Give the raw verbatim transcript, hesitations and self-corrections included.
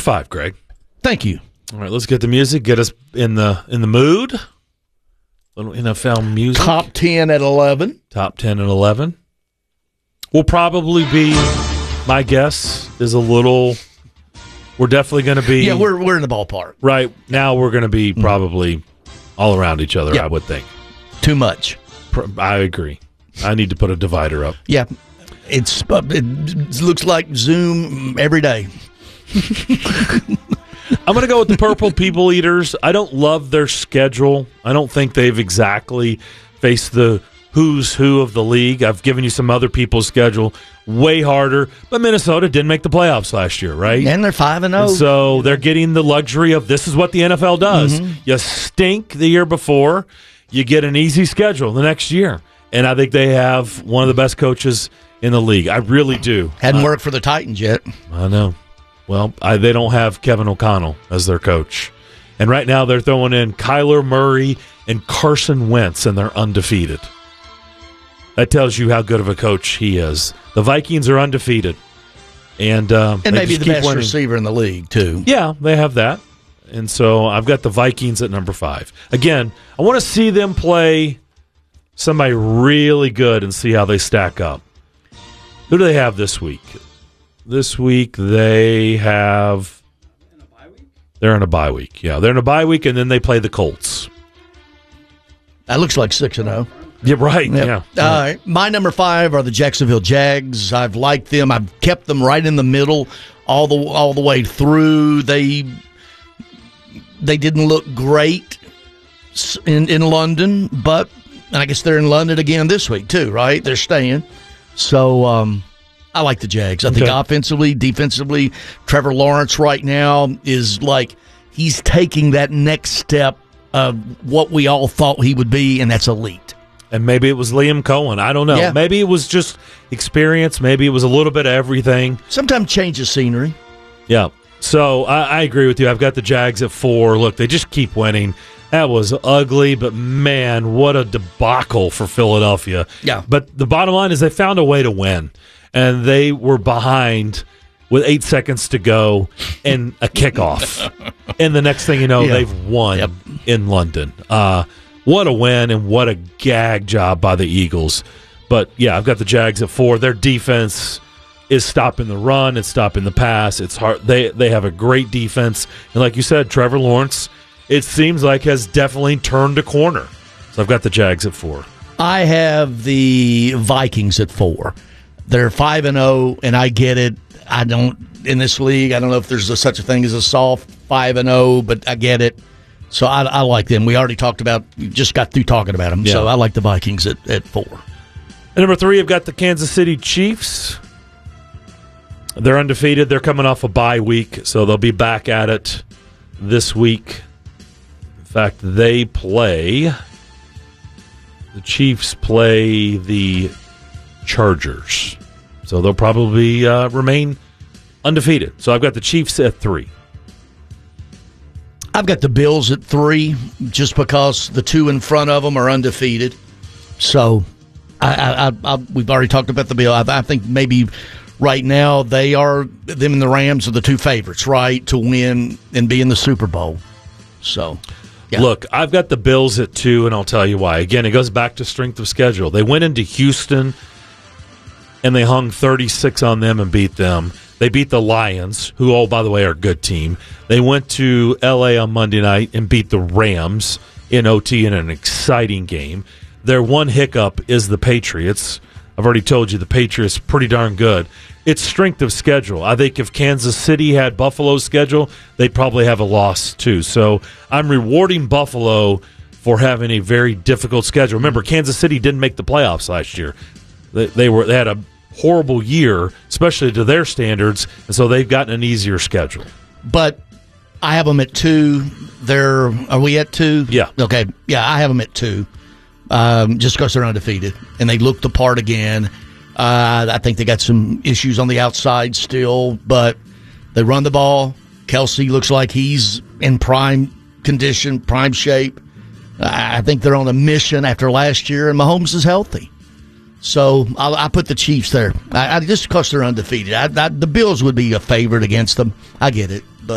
five, Greg. Thank you. All right, let's get the music. Get us in the in the mood. Little N F L music. Top ten at eleven. Top ten and eleven. Will probably be, my guess, is a little. We're definitely going to be. Yeah, we're we're in the ballpark. Right now, we're going to be probably all around each other. Yeah. I would think. Too much. I agree. I need to put a divider up. Yeah, it's it looks like Zoom every day. I'm going to go with the Purple People Eaters. I don't love their schedule. I don't think they've exactly faced the who's who of the league. I've given you some other people's schedule, way harder. But Minnesota didn't make the playoffs last year, right? And they're five and And oh. so they're getting the luxury of this is what the N F L does. Mm-hmm. You stink the year before, you get an easy schedule the next year. And I think they have one of the best coaches in the league. I really do. Hadn't Uh, worked for the Titans yet. I know. Well, I, they don't have Kevin O'Connell as their coach. And right now they're throwing in Kyler Murray and Carson Wentz, and they're undefeated. That tells you how good of a coach he is. The Vikings are undefeated. And, um, And they maybe just the keep best winning. receiver in the league, too. Yeah, they have that. And so I've got the Vikings at number five. Again, I want to see them play somebody really good and see how they stack up. Who do they have this week? This week they have. They're in a bye week. Yeah, they're in a bye week, and then they play the Colts. That looks like six and oh. Yeah, right. Yep. Yeah. All right. My number five are the Jacksonville Jags. I've liked them. I've kept them right in the middle all the all the way through. They they didn't look great in in London, but I guess they're in London again this week too, right? They're staying. So um, I like the Jags. I think Okay. offensively, defensively, Trevor Lawrence right now is like he's taking that next step of what we all thought he would be, and that's elite. And maybe it was Liam Cohen. I don't know. Yeah. Maybe it was just experience. Maybe it was a little bit of everything. Sometimes change the scenery. Yeah. So I, I agree with you. I've got the Jags at four. Look, they just keep winning. That was ugly, but man, what a debacle for Philadelphia. Yeah. But the bottom line is they found a way to win, and they were behind with eight seconds to go and a kickoff. And the next thing you know, Yeah. they've won Yep. in London. Uh, what a win and what a gag job by the Eagles. But, yeah, I've got the Jags at four. Their defense is stopping the run. It's stopping the pass. It's hard. They, they have a great defense. And like you said, Trevor Lawrence, it seems like, has definitely turned a corner. So I've got the Jags at four. I have the Vikings at four. They're five and zero, and I get it. I don't in this league. I don't know if there's a, such a thing as a soft five and zero, but I get it. So I, I like them. We already talked about. We just got through talking about them. Yeah. So I like the Vikings at, at four. And number three, I've got the Kansas City Chiefs. They're undefeated. They're coming off a bye week, so they'll be back at it this week. In fact, they play. The Chiefs play the Chargers. So they'll probably uh, remain undefeated. So I've got the Chiefs at three. I've got the Bills at three, just because the two in front of them are undefeated. So I, I, I, I we've already talked about the Bill. I, I think maybe right now they are them and the Rams are the two favorites, right, to win and be in the Super Bowl. So, yeah. Look, I've got the Bills at two, and I'll tell you why. Again, it goes back to strength of schedule. They went into Houston, and they hung thirty-six on them and beat them. They beat the Lions, who, oh, by the way, are a good team. They went to L A on Monday night and beat the Rams in O T in an exciting game. Their one hiccup is the Patriots. I've already told you the Patriots pretty darn good. It's strength of schedule. I think if Kansas City had Buffalo's schedule, they'd probably have a loss too. So I'm rewarding Buffalo for having a very difficult schedule. Remember, Kansas City didn't make the playoffs last year. They, they were they had a horrible year, especially to their standards, and so they've gotten an easier schedule. But I have them at two. They're are we at two? Yeah. Okay. Yeah, I have them at two. Um, just because they're undefeated and they look the part again. Uh, I think they got some issues on the outside still, but they run the ball. Kelsey looks like he's in prime condition, prime shape. I think they're on a mission after last year, and Mahomes is healthy. So I'll, I put the Chiefs there. I, I, just because they're undefeated. I, I, the Bills would be a favorite against them. I get it.